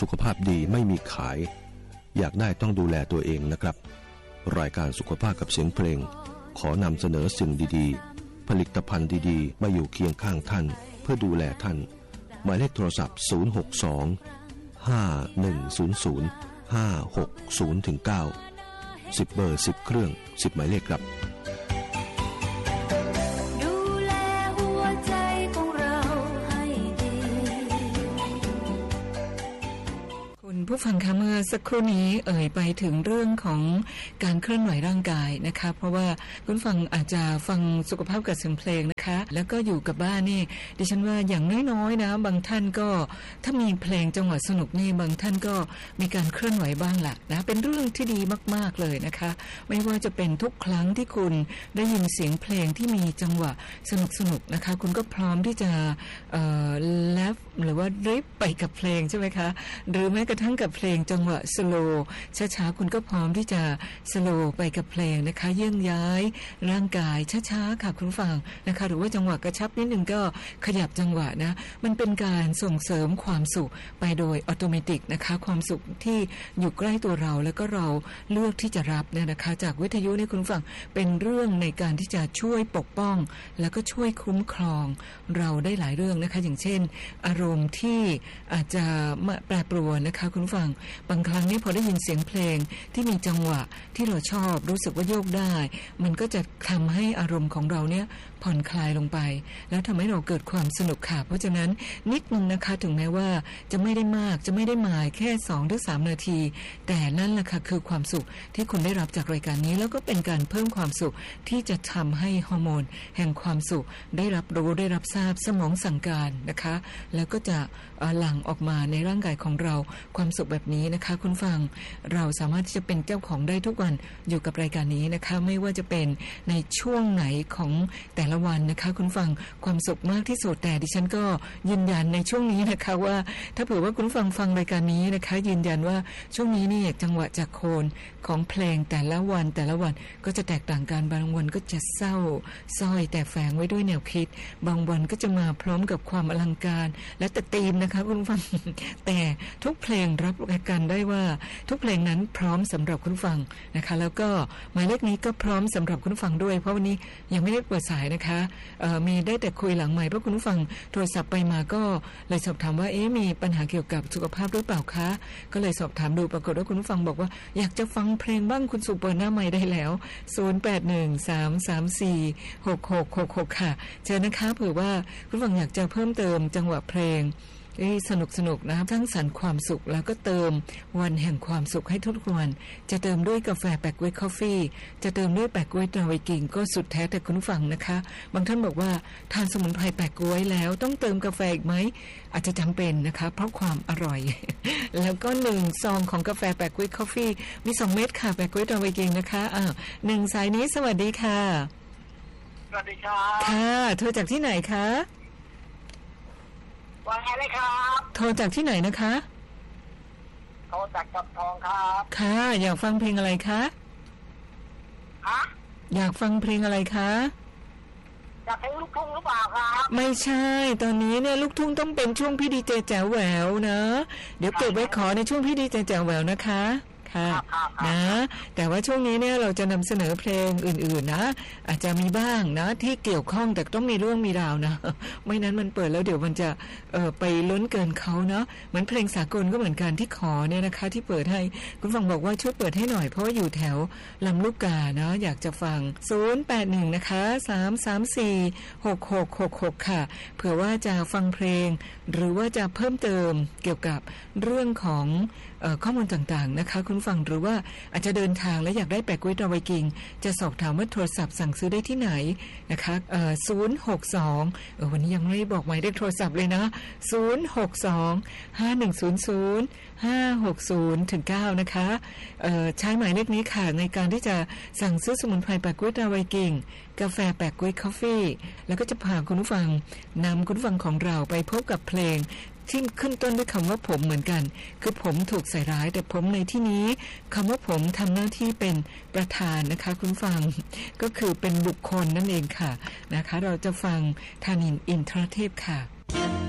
สุขภาพดีไม่มีขายอยากได้ต้องดูแลตัวเองนะครับรายการสุขภาพกับเสียงเพลงขอนำเสนอสิ่งดีๆผลิตภัณฑ์ดีๆมาอยู่เคียงข้างท่านเพื่อดูแลท่านหมายเลขโทรศัพท์062-5100-560-9 10 เบอร์ 10 เครื่อง 10 หมายเลขครับผู้ฟังคะเมื่อสักครู่นี้ไปถึงเรื่องของการเคลื่อนไหวร่างกายนะคะเพราะว่าคุณฟังอาจจะฟังสุขภาพกับเสียงเพลงนะคะแล้วก็อยู่กับบ้านนี่ดิฉันว่าอย่างน้อยๆนะบางท่านก็ถ้ามีเพลงจังหวะสนุกนี่บางท่านก็มีการเคลื่อนไหวบ้างล่ะนะเป็นเรื่องที่ดีมากๆเลยนะคะไม่ว่าจะเป็นทุกครั้งที่คุณได้ยินเสียงเพลงที่มีจังหวะสนุกๆนะคะคุณก็พร้อมที่จะแลฟหรือว่าดริฟไปกับเพลงใช่ไหมคะหรือแม้กระทั่งกับเพลงจังหวะสโลว์ช้าๆคุณก็พร้อมที่จะสโลว์ไปกับเพลงนะคะเยื่องย้ายร่างกายช้าๆค่ะคุณฟังนะคะหรือว่าจังหวะกระชับนิดนึงก็ขยับจังหวะนะมันเป็นการส่งเสริมความสุขไปโดยอัตโนมัตินะคะความสุขที่อยู่ใกล้ตัวเราแล้วก็เราเลือกที่จะรับเนี่ยนะคะจากวิทยุนี่คุณฟังเป็นเรื่องในการที่จะช่วยปกป้องแล้วก็ช่วยคุ้มครองเราได้หลายเรื่องนะคะอย่างเช่นอารมณ์ที่อาจจะแปรปรวนนะคะคุณฟังบางครั้งนี่พอได้ยินเสียงเพลงที่มีจังหวะที่เราชอบรู้สึกว่าโยกได้มันก็จะทำให้อารมณ์ของเราเนี่ยผ่อนคลายลงไปแล้วทำให้เราเกิดความสนุกค่ะเพราะฉะนั้นนิดนึงนะคะถึงแม้ว่าจะไม่ได้มากจะไม่ได้มาแค่ 2-3 นาทีแต่นั่นแหละค่ะคือความสุขที่คุณได้รับจากรายการนี้แล้วก็เป็นการเพิ่มความสุขที่จะทำให้ฮอร์โมนแห่งความสุขได้รับรู้ได้รับทราบสมองสั่งการนะคะแล้วก็จะหลั่งออกมาในร่างกายของเราความสุขแบบนี้นะคะคุณฟังเราสามารถที่จะเป็นเจ้าของได้ทุกวันอยู่กับรายการนี้นะคะไม่ว่าจะเป็นในช่วงไหนของแต่ละวันนะคะคุณฟังความสุขมากที่สุดแต่ดิฉันก็ยืนยันในช่วงนี้นะคะว่าถ้าเผื่อว่าคุณฟังฟังรายการนี้นะคะยืนยันว่าช่วงนี้นี่จังหวะจากโคนของเพลงแต่ละวันก็จะแตกต่างกันบางวันก็จะเศร้าส้อยแต่แฝงไว้ด้วยแนวคิดบางวันก็จะมาพร้อมกับความอลังการและแต่ธีมนะคะคุณฟังแต่ทุกเพลงรับกันได้ว่าทุกเพลงนั้นพร้อมสำหรับคุณฟังนะคะแล้วก็หมายเลขนี้ก็พร้อมสำหรับคุณฟังด้วยเพราะวันนี้ยังไม่ได้เปิดสายนะคะมีได้แต่คุยหลังใหม่เพราะคุณฟังโทรศัพท์ไปมาก็เลยสอบถามว่ามีปัญหาเกี่ยวกับสุขภาพหรือเปล่าคะก็เลยสอบถามดูปรากฏว่าคุณฟังบอกว่าอยากจะฟังเพลงบ้างคุณสุเปิดหน้าใหม่ได้แล้ว0813346666ค่ะเชิญนะคะเผื่อว่าคุณฟังอยากจะเพิ่มเติมจังหวะเพลงสนุกนะครับสร้างสรรค์ความสุขแล้วก็เติมวันแห่งความสุขให้ทุกวันจะเติมด้วยกาแฟแปะก๊วยคอฟฟี่จะเติมด้วยแปะก๊วยตราไวกิ่งก็สุดแท้แต่คุณฟังนะคะบางท่านบอกว่าทานสมุนไพรแปะก๊วยแล้วต้องเติมกาแฟอีกไหมอาจจะจำเป็นนะคะเพราะความอร่อย แล้วก็1ซองของกาแฟแปะก๊วยคอฟฟี่มี2เม็ดค่ะแปะก๊วยตราไวกิ่งนะคะ1สายนี้สวัสดีค่ะสวัสดีครับค่ะโทรจากที่ไหนคะว่าไงเลยครับโทรจากที่ไหนนะคะโทรจากจับทองครับค่ะอยากฟังเพลงอะไรคะอยากฟังเพลงอะไรคะอยากเพลงลูกทุ่งหรือเปล่าครับไม่ใช่ตอนนี้เนี่ยลูกทุ่งต้องเป็นช่วงพี่ดีเจแจ๋วแหววนะเดี๋ยวเก็บไว้ขอในช่วงพี่ดีเจแจ๋วแหววนะคะค่ะนะแต่ว่าช่วงนี้เนี่ยเราจะนำเสนอเพลงอื่นๆนะอาจจะมีบ้างนะที่เกี่ยวข้องแต่ต้องมีเรื่องมีราวนะไม่นั้นมันเปิดแล้วเดี๋ยวมันจะไปล้นเกินเขาเนาะเหมือนเพลงสากลก็เหมือนกันที่ขอเนี่ยนะคะที่เปิดให้คุณฟังบอกว่าช่วยเปิดให้หน่อยเพราะว่าอยู่แถวลำลูกกาเนาะอยากจะฟัง081นะคะ3346666ค่ะเผื่อว่าจะฟังเพลงหรือว่าจะเพิ่มเติมเกี่ยวกับเรื่องของข้อมูลต่างๆนะคะคุณฟังหรือว่าอาจจะเดินทางและอยากได้แปะก๊วยตราไวกิ่งจะสอบถามว่าโทรศัพท์สั่งซื้อได้ที่ไหนนะคะ062วันนี้ยังไม่บอกหมายเลขโทรศัพท์เลยนะ062-5100-560-9นะคะใช้หมายเลขนี้ค่ะในการที่จะสั่งซื้อสมุนไพรแปะก๊วยตราไวกิ่งกาแฟแปะก๊วยคอฟฟี่แล้วก็จะพาคุณผู้ฟังนำคุณผู้ฟังของเราไปพบกับเพลงที่ขึ้นต้นด้วยคำว่าผมเหมือนกันคือผมถูกใส่ร้ายแต่ผมในที่นี้คำว่าผมทำหน้าที่เป็นประธานนะคะคุณฟังก็คือเป็นบุคคลนั่นเองค่ะนะคะเราจะฟังธานินทร์อินทรเทพค่ะ